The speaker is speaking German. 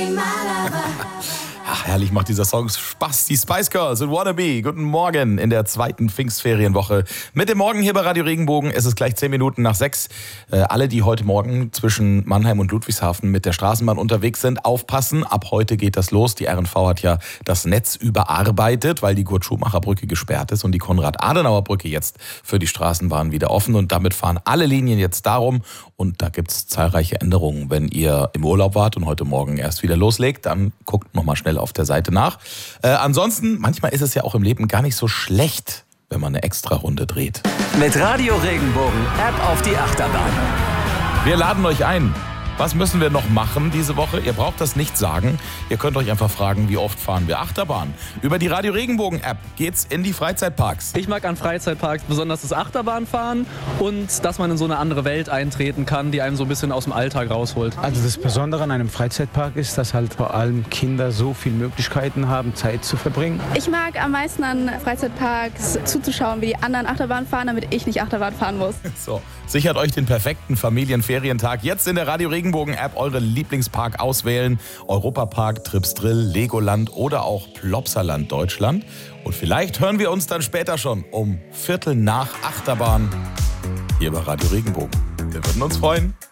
Ach, herrlich macht dieser Song Spaß. Die Spice Girls und Wannabe. Guten Morgen in der zweiten Pfingstferienwoche. Mit dem Morgen hier bei Radio Regenbogen. Es ist gleich 10 Minuten nach 6. Alle, die heute Morgen zwischen Mannheim und Ludwigshafen mit der Straßenbahn unterwegs sind, aufpassen. Ab heute geht das los. Die RNV hat ja das Netz überarbeitet, weil die Kurt-Schumacher-Brücke gesperrt ist und die Konrad-Adenauer-Brücke jetzt für die Straßenbahn wieder offen. Und damit fahren alle Linien jetzt darum. Und da gibt es zahlreiche Änderungen. Wenn ihr im Urlaub wart und heute Morgen erst wieder loslegt, dann guckt nochmal schnell auf der Seite nach. Ansonsten, manchmal ist es ja auch im Leben gar nicht so schlecht, wenn man eine Extra-Runde dreht. Mit Radio Regenbogen App auf die Achterbahn. Wir laden euch ein. Was müssen wir noch machen diese Woche? Ihr braucht das nicht sagen. Ihr könnt euch einfach fragen, wie oft fahren wir Achterbahn? Über die Radio Regenbogen App geht's in die Freizeitparks. Ich mag an Freizeitparks besonders das Achterbahnfahren und dass man in so eine andere Welt eintreten kann, die einem so ein bisschen aus dem Alltag rausholt. Also das Besondere an einem Freizeitpark ist, dass halt vor allem Kinder so viele Möglichkeiten haben, Zeit zu verbringen. Ich mag am meisten an Freizeitparks zuzuschauen, wie die anderen Achterbahn fahren, damit ich nicht Achterbahn fahren muss. So, sichert euch den perfekten Familienferientag jetzt in der Radio Regenbogen-App. Eure Lieblingspark auswählen. Europapark, Trips Drill, Legoland oder auch Plopsaland Deutschland. Und vielleicht hören wir uns dann später schon um 8:15 Achterbahn hier bei Radio Regenbogen. Wir würden uns freuen.